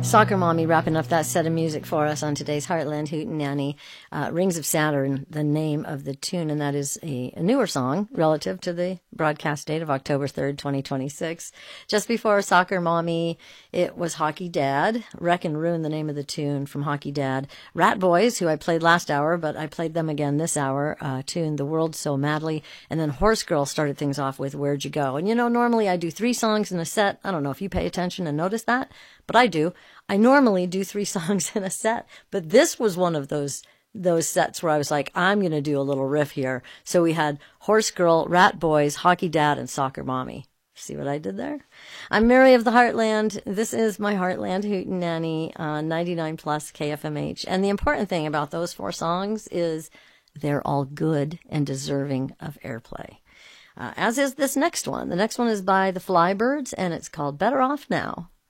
Soccer Mommy wrapping up that set of music for us on today's Heartland Hootenanny. Rings of Saturn, the name of the tune, and that is a newer song relative to the broadcast date of October 3rd, 2026. Just before Soccer Mommy, it was Hockey Dad. Wreck and Ruin, the name of the tune from Hockey Dad. Rat Boys, who I played last hour, but I played them again this hour, tuned The World So Madly. And then Horse Girl started things off with Where'd You Go? And normally I do 3 songs in a set. I don't know if you pay attention and notice that, but I do. I normally do 3 songs in a set, but this was one of those sets where I was like, I'm going to do a little riff here. So we had Horse Girl, Rat Boys, Hockey Dad, and Soccer Mommy. See what I did there? I'm Mary of the Heartland. This is my Heartland Hootenanny on 99 plus KFMH. And the important thing about those 4 songs is they're all good and deserving of airplay. As is this next one. The next one is by the Flybirds, and it's called Better Off Now.